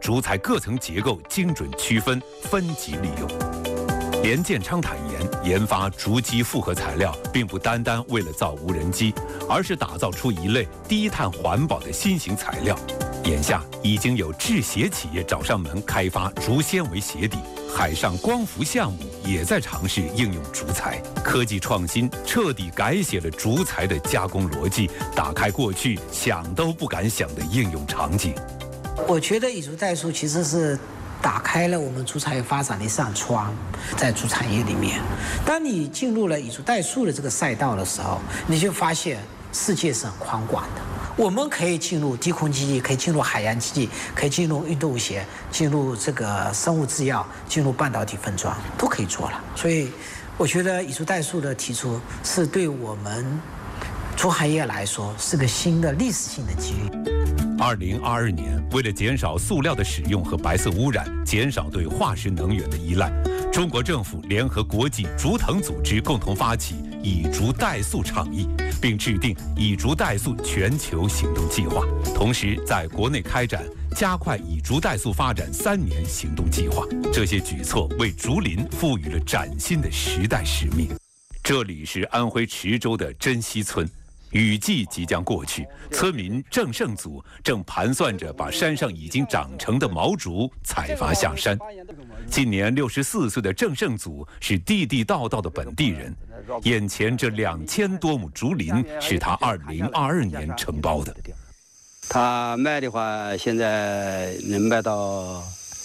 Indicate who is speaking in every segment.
Speaker 1: 竹材各层结构精准区分，分级利用。连建昌坦言，研发竹基复合材料并不单单为了造无人机，而是打造出一类低碳环保的新型材料。眼下已经有制鞋企业找上门开发竹纤维鞋底，海上光伏项目也在尝试应用竹材。科技创新彻底改写了竹材的加工逻辑，打开过去想都不敢想的应用场景。
Speaker 2: 我觉得以竹代塑其实是打开了我们竹材发展的一扇窗，在竹产业里面，当你进入了以竹代塑的这个赛道的时候，你就发现世界是很宽广的。我们可以进入低空机器，可以进入海洋机器，可以进入运动鞋，进入这个生物制药，进入半导体分装，都可以做了。所以，我觉得以竹代塑的提出是对我们竹行业来说是个新的历史性的机遇。
Speaker 1: 2022年，为了减少塑料的使用和白色污染，减少对化石能源的依赖，中国政府联合国际竹藤组织共同发起以竹代塑倡议，并制定以竹代塑全球行动计划，同时在国内开展加快以竹代塑发展3年行动计划。这些举措为竹林赋予了崭新的时代使命。这里是安徽池州的珍稀村。雨季即将过去，村民郑胜祖正盘算着把山上已经长成的毛竹采伐下山。今年64岁的郑胜祖是地地道道的本地人，眼前这2000多亩竹林是他2022年承包的。
Speaker 3: 他卖的话，现在能卖到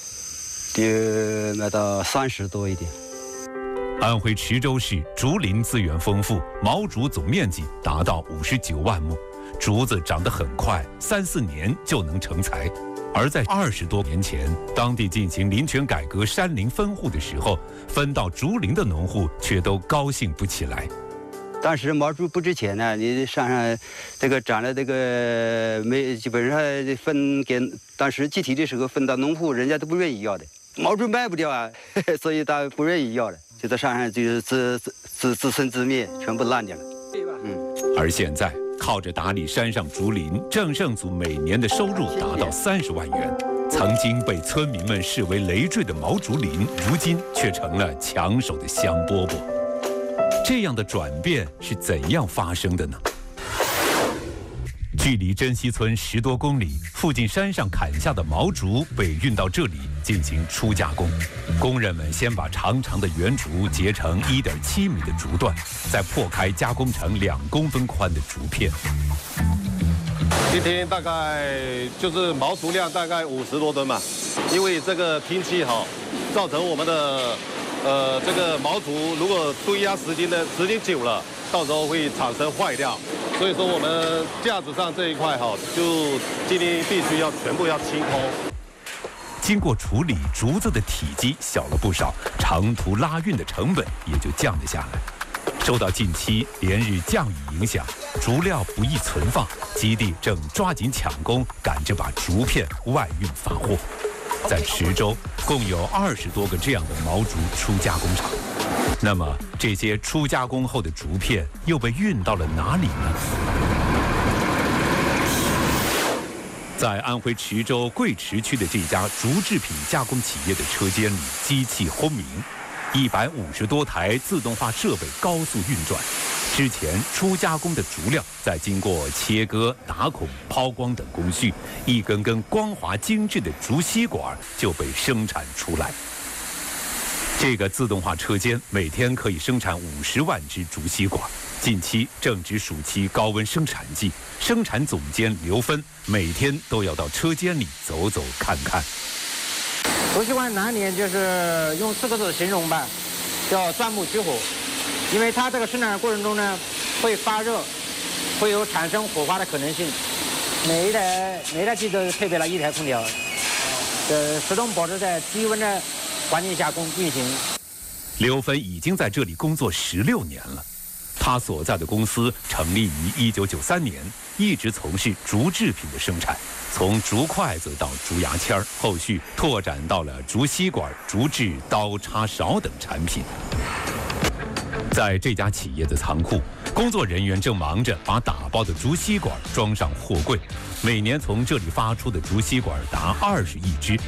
Speaker 3: 30多一点。
Speaker 1: 安徽池州市竹林资源丰富，毛竹总面积达到59万亩，竹子长得很快，3、4年就能成材。而在20多年前，当地进行林权改革、山林分户的时候，分到竹林的农户却都高兴不起来。
Speaker 3: 当时毛竹不值钱呢，你山上这个长了这个基本上分给当时集体的时候分到农户，人家都不愿意要的，毛竹卖不掉啊，所以大家不愿意要的。就在山上就是自生自灭，全部烂掉了。
Speaker 1: 而现在靠着打理山上竹林，郑胜祖每年的收入达到30万元。曾经被村民们视为累赘的毛竹林，如今却成了抢手的香饽饽。这样的转变是怎样发生的呢？距离珍稀村10多公里，附近山上砍下的毛竹被运到这里进行初加工。工人们先把长长的圆竹截成1.7米的竹段，再破开加工成2公分宽的竹片。
Speaker 4: 一天大概就是毛竹量大概50多吨嘛，因为这个天气好，造成我们的这个毛竹如果堆压时间久了，到时候会产生坏掉。所以说我们架子上这一块就今天必须要全部要清空。
Speaker 1: 经过处理，竹子的体积小了不少，长途拉运的成本也就降了下来。受到近期连日降雨影响，竹料不易存放，基地正抓紧抢工，赶着把竹片外运发货。在池州，共有20多个这样的毛竹初加工厂。那么，这些初加工后的竹片又被运到了哪里呢？在安徽池州贵池区的这家竹制品加工企业的车间里，机器轰鸣，150多台自动化设备高速运转。之前初加工的竹料，在经过切割、打孔、抛光等工序，一根根光滑精致的竹吸管就被生产出来。这个自动化车间每天可以生产50万只竹吸管。近期正值暑期高温生产季，生产总监刘芬每天都要到车间里走走看看。
Speaker 5: 竹吸管难点就是用4个字形容吧，叫钻木取火。因为它这个生产过程中呢，会发热，会有产生火花的可能性。每一台机都配备了1台空调，始终保持在低温的环境下运行。
Speaker 1: 刘芬已经在这里工作16年了。他所在的公司成立于1993年，一直从事竹制品的生产，从竹筷子到竹牙签，后续拓展到了竹吸管、竹制刀叉勺等产品。在这家企业的仓库，工作人员正忙着把打包的竹吸管装上货柜。每年从这里发出的竹吸管达20亿只，